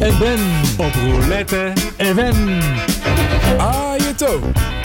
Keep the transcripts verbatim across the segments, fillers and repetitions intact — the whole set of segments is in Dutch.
en Ben op Roulette F M. Ajeto.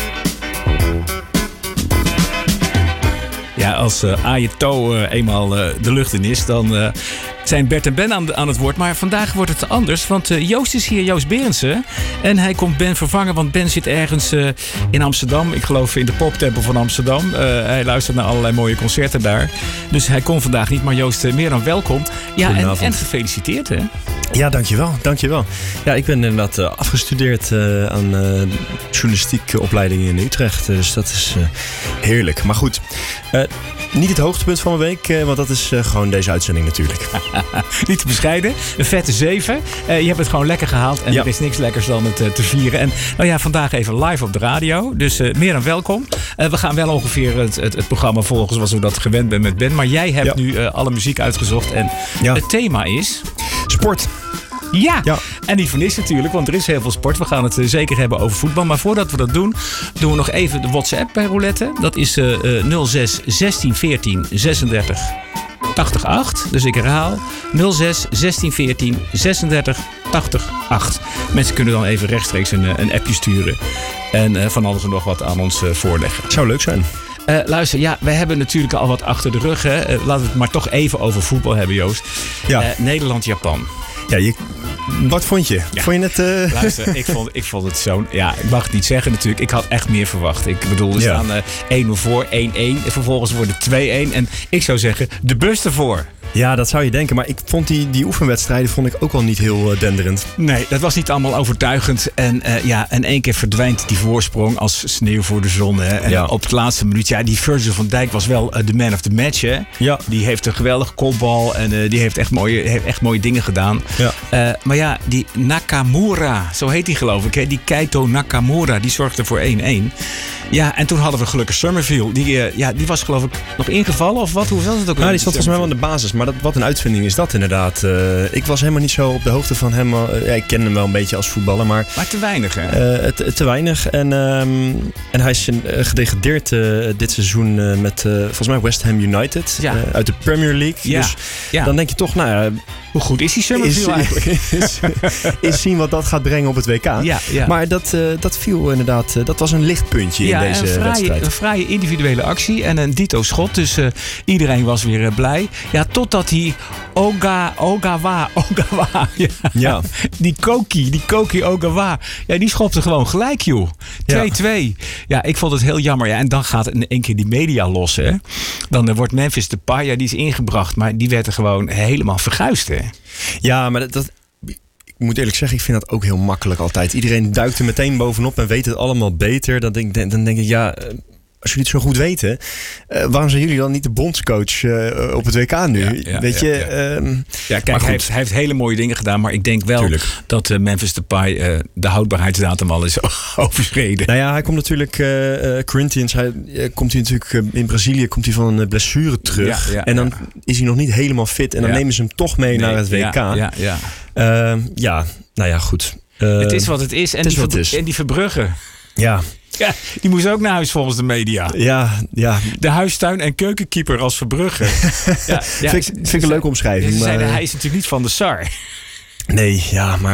Ja, als uh, Ajeto uh, eenmaal uh, de lucht in is, dan uh, zijn Bert en Ben aan, aan het woord. Maar vandaag wordt het anders, want uh, Joost is hier, Joost Berendsen. En hij komt Ben vervangen, want Ben zit ergens uh, in Amsterdam. Ik geloof in de poptempel van Amsterdam. Uh, hij luistert naar allerlei mooie concerten daar. Dus hij kon vandaag niet, maar Joost, uh, meer dan welkom. Ja, en, en gefeliciteerd, hè? Ja, dankjewel, dankjewel. Ja, ik ben inderdaad uh, afgestudeerd uh, aan uh, journalistieke opleidingen in Utrecht. Uh, dus dat is uh, heerlijk. Maar goed, uh, niet het hoogtepunt van mijn week, uh, want dat is uh, gewoon deze uitzending natuurlijk. Niet te bescheiden. Een vette zeven. Uh, je hebt het gewoon lekker gehaald en ja. Er is niks lekkers dan het uh, te vieren. En nou ja, vandaag even live op de radio. Dus uh, meer dan welkom. Uh, we gaan wel ongeveer het, het, het programma volgen zoals we dat gewend zijn met Ben. Maar jij hebt ja. nu uh, alle muziek uitgezocht en ja. het thema is... Sport. Ja. ja, en niet voor niks natuurlijk, want er is heel veel sport. We gaan het uh, zeker hebben over voetbal. Maar voordat we dat doen, doen we nog even de WhatsApp bij Roulette. Dat is uh, uh, nul zes zestien veertien zesendertig tachtig acht. Dus ik herhaal nul zes zestien veertien zesendertig tachtig acht. Mensen kunnen dan even rechtstreeks een, een appje sturen. En uh, van alles en nog wat aan ons uh, voorleggen. Zou leuk zijn. Uh, luister, ja, wij hebben natuurlijk al wat achter de rug. Hè. Uh, laten we het maar toch even over voetbal hebben, Joost. Ja. Uh, Nederland-Japan. Ja, je, wat vond je? Ja. Vond je het... Uh... Luister, ik vond, ik vond het zo... Ja, ik mag het niet zeggen natuurlijk. Ik had echt meer verwacht. Ik bedoel, we ja. staan uh, één nul voor, één één. En vervolgens wordt het twee één. En ik zou zeggen, de bus ervoor. Ja, dat zou je denken. Maar ik vond die, die oefenwedstrijden vond ik ook al niet heel uh, denderend. Nee, dat was niet allemaal overtuigend. En uh, ja, in één keer verdwijnt die voorsprong als sneeuw voor de zon. Hè. En ja. op het laatste minuut, ja, die Virgil van Dijk was wel uh, de man of the match. Hè. Ja. Die heeft een geweldige kopbal en uh, die heeft echt mooie, heeft echt mooie dingen gedaan. Ja. Uh, maar ja, die Nakamura, zo heet die geloof ik. Hè. Die Keito Nakamura, die zorgde voor één één. Ja, en toen hadden we gelukkig Summerville. Die, uh, ja, die was geloof ik nog ingevallen of wat? Hoe was het ook? Nou, die zat volgens mij wel aan de basis. Maar dat, wat een uitvinding is dat inderdaad. Uh, ik was helemaal niet zo op de hoogte van hem. Uh, ja, ik ken hem wel een beetje als voetballer. Maar, maar te weinig, hè? Uh, te, te weinig. En, um, en hij is uh, gedegradeerd uh, dit seizoen uh, met uh, volgens mij West Ham United. Ja. Uh, uit de Premier League. Ja. Dus ja. dan denk je toch, nou ja... Hoe goed is die Summerville eigenlijk? Is, is zien wat dat gaat brengen op het W K. Ja, ja. Maar dat, uh, dat viel inderdaad... Uh, dat was een lichtpuntje ja, in deze een fraaie, wedstrijd. Een fraaie individuele actie en een dito schot. Dus uh, iedereen was weer uh, blij. Ja, totdat die Oga, Ogawa, Ogawa. Ja. ja. Die Koki, die Koki Ogawa. Ja, die schopte gewoon gelijk, joh. twee twee. Ja. ja, ik vond het heel jammer. Ja, en dan gaat in één keer die media los, hè. Dan uh, wordt Memphis Depay, ja, die is ingebracht. Maar die werd er gewoon helemaal verguisd, hè. Ja, maar dat, dat, ik moet eerlijk zeggen, ik vind dat ook heel makkelijk altijd. Iedereen duikt er meteen bovenop en weet het allemaal beter. Dan denk, dan denk ik, ja, als jullie het zo goed weten, uh, waarom zijn jullie dan niet de bondscoach uh, op het W K nu? Ja, ja, weet ja, je? Ja, um, ja kijk, hij heeft, hij heeft hele mooie dingen gedaan, maar ik denk wel Tuurlijk. dat uh, Memphis Depay uh, de houdbaarheidsdatum al is overschreden. Nou ja, hij komt natuurlijk, uh, uh, Corinthians, hij uh, komt hij natuurlijk uh, in Brazilië komt hij van een blessure terug. Ja, ja, en dan ja. is hij nog niet helemaal fit en dan ja. nemen ze hem toch mee nee, naar het W K. Ja, ja, ja. Uh, ja nou ja, goed. Uh, het is wat het is. En, het is die, wat het is. en die Verbrugge. Ja. Ja, die moest ook naar huis volgens de media. Ja, ja. De huistuin- en keukenkeeper als Verbrugge. ja, ja, vind, ik, vind ik een leuke omschrijving. Ze maar... zeiden, hij is natuurlijk niet van de S A R. Nee, ja, maar...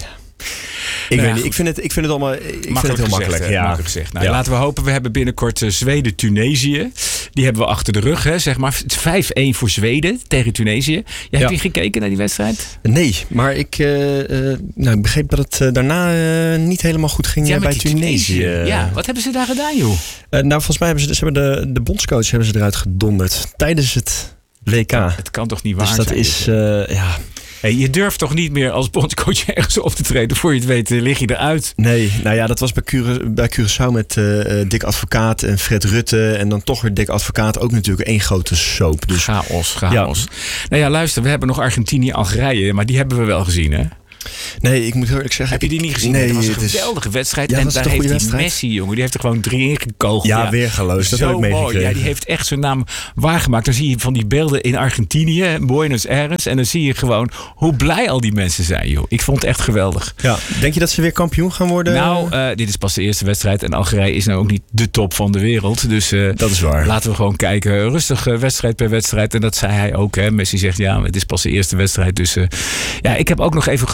Ik, nou ja, weet niet, ik, vind het, ik vind het allemaal ik vind het heel gezegd, makkelijk. Hè, ja. makkelijk gezegd. Nou, ja. Laten we hopen, we hebben binnenkort uh, Zweden-Tunesië. Die hebben we achter de rug, hè, zeg maar. vijf één voor Zweden tegen Tunesië. Ja, heb ja. je gekeken naar die wedstrijd? Nee, maar ik, uh, uh, nou, ik begreep dat het uh, daarna uh, niet helemaal goed ging ja, bij Tunesië. Tunesië. Ja, wat hebben ze daar gedaan, joh? Uh, nou, volgens mij hebben ze, ze hebben de, de bondscoach hebben ze eruit gedonderd tijdens het W K. Het kan toch niet waar dus dat zijn? is, uh, ja... Hey, je durft toch niet meer als bondscoach ergens op te treden? Voor je het weet lig je eruit. Nee, nou ja, dat was bij, Cura- bij Curaçao met uh, Dick Advocaat en Fred Rutte. En dan toch weer Dick Advocaat. Ook natuurlijk één grote soap. Dus, chaos, chaos. Ja. Nou ja, luister, we hebben nog Argentinië, Algerije. Maar die hebben we wel gezien, hè? Nee, ik moet heel eerlijk zeggen... Heb je die niet gezien? Nee, dat was een is... geweldige wedstrijd. Ja, en daar heeft die wedstrijd. Messi, jongen, die heeft er gewoon drie ingekogeld. Ja, ja. weergaloos. Dat Zo heb ik meegekregen. Ja, die heeft echt zijn naam waargemaakt. Dan zie je van die beelden in Argentinië, Buenos Aires. En dan zie je gewoon hoe blij al die mensen zijn, joh. Ik vond het echt geweldig. Ja. Denk je dat ze weer kampioen gaan worden? Nou, uh, dit is pas de eerste wedstrijd. En Algerije is nou ook niet de top van de wereld. Dus uh, dat is waar. Laten we gewoon kijken. Rustig uh, wedstrijd per wedstrijd. En dat zei hij ook, hè. Messi zegt, ja, het is pas de eerste wedstrijd. Dus uh, ja, ik heb ook nog even genoten van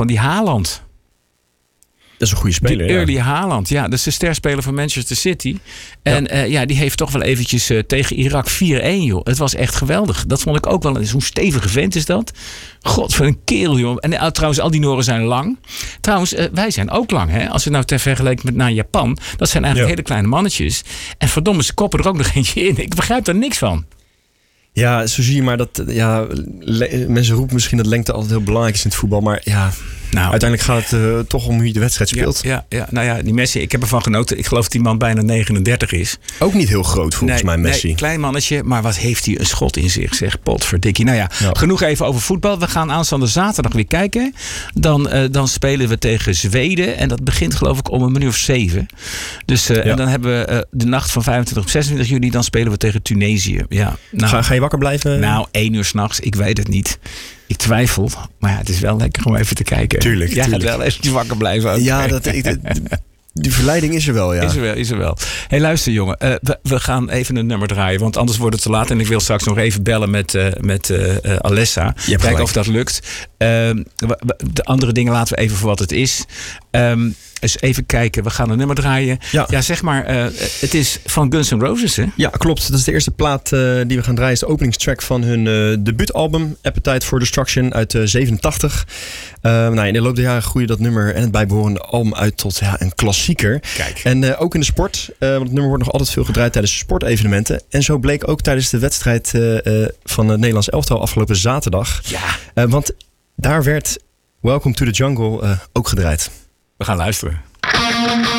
van die Haaland. Dat is een goede speler, die Early ja. Haaland, ja. Dat is de sterspeler van Manchester City. En ja. Uh, ja, die heeft toch wel eventjes uh, tegen Irak vier-een, joh. Het was echt geweldig. Dat vond ik ook wel. Zo'n stevige vent is dat. God, van een kerel, joh. En uh, trouwens, al die Noren zijn lang. Trouwens, uh, wij zijn ook lang, hè. Als je nou ter vergelijking met naar Japan. Dat zijn eigenlijk ja. hele kleine mannetjes. En verdomme, ze koppen er ook nog eentje in. Ik begrijp er niks van. Ja, zo zie je maar dat... Ja, le- mensen roepen misschien dat lengte altijd heel belangrijk is in het voetbal. Maar ja, nou, uiteindelijk gaat het uh, toch om hoe je de wedstrijd speelt. Ja, ja, ja, nou ja, die Messi, ik heb ervan genoten. Ik geloof dat die man bijna negenendertig is. Ook niet heel groot volgens nee, mij, Messi. Nee, klein mannetje, maar wat heeft hij een schot in zich, zeg. Potverdikkie. Nou ja, ja, genoeg even over voetbal. We gaan aanstaande zaterdag weer kijken. Dan, uh, dan spelen we tegen Zweden. En dat begint geloof ik om een minuut of zeven. Dus uh, ja. en dan hebben we uh, de nacht van vijfentwintig op zesentwintig juli. Dan spelen we tegen Tunesië. Ja, nou, ga, ga je wakker blijven? Nou, één uur 's nachts. Ik weet het niet. Ik twijfel. Maar ja, het is wel lekker om even te kijken. Tuurlijk. Jij tuurlijk. gaat wel even wakker blijven. Ook. Ja, dat, ik, die verleiding is er wel, ja. Is er wel, is er wel. Hey, luister jongen. Uh, we, we gaan even een nummer draaien. Want anders wordt het te laat. En ik wil straks nog even bellen met, uh, met uh, uh, Alessa. Kijken gelijk. Of dat lukt. Uh, de andere dingen laten we even voor wat het is. Um, eens even kijken. We gaan een nummer draaien. Ja, ja zeg maar. Uh, het is van Guns N' Roses, hè? Ja, klopt. Dat is de eerste plaat uh, die we gaan draaien. Is de openingstrack van hun uh, debuutalbum Appetite for Destruction uit uh, zevenentachtig. Uh, nou, in de loop der jaren groeide dat nummer en het bijbehorende album uit tot ja, een klassieker. Kijk. En uh, ook in de sport. Uh, want het nummer wordt nog altijd veel gedraaid tijdens sportevenementen. En zo bleek ook tijdens de wedstrijd uh, uh, van het Nederlands elftal afgelopen zaterdag. Ja. Uh, want daar werd Welcome to the Jungle uh, ook gedraaid. We gaan luisteren.